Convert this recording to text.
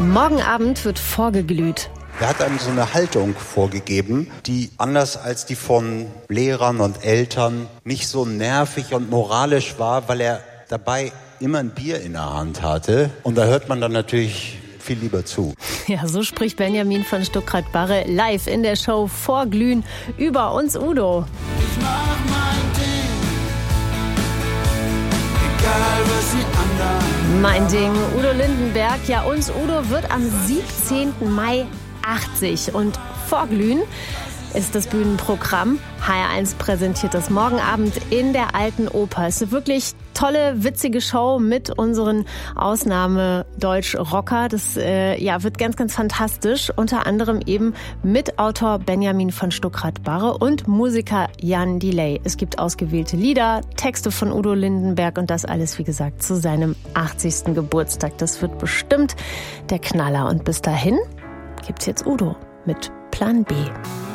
Morgen Abend wird vorgeglüht. Er hat einem so eine Haltung vorgegeben, die anders als die von Lehrern und Eltern nicht so nervig und moralisch war, weil er dabei immer ein Bier in der Hand hatte. Und da hört man dann natürlich viel lieber zu. Ja, so spricht Benjamin von Stuckrad-Barre live in der Show Vorglühen über uns Udo. Ich mach mein Ding, egal was die anderen. Mein Ding, Udo Lindenberg. Ja, uns Udo wird am 17. Mai 80 und Vorglühen ist das Bühnenprogramm. HR1 präsentiert das morgen Abend in der Alten Oper. Es ist eine wirklich tolle, witzige Show mit unseren Ausnahme-Deutsch-Rocker. Das wird ganz, ganz fantastisch. Unter anderem eben mit Autor Benjamin von Stuckrad-Barre und Musiker Jan Delay. Es gibt ausgewählte Lieder, Texte von Udo Lindenberg und das alles, wie gesagt, zu seinem 80. Geburtstag. Das wird bestimmt der Knaller. Und bis dahin gibt's jetzt Udo mit Plan B.